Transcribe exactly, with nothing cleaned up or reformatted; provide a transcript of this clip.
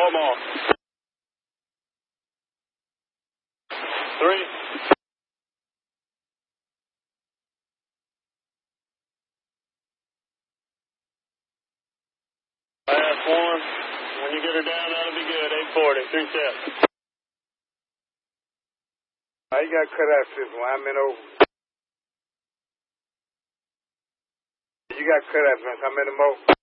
Four more. Three. Last one. When you get her down, that'll be good. eight forty. Three steps. I got cut out this one. I'm in over. You got cut out, man. How many more?